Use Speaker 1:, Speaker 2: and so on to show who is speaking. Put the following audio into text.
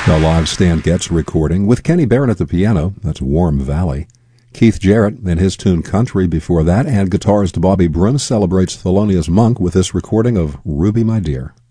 Speaker 1: The live Stan Getz recording with Kenny Barrett at the piano. That's Warm Valley. Keith Jarrett and his tune Country before that, and guitarist Bobby Brim celebrates Thelonious Monk with this recording of Ruby My Dear.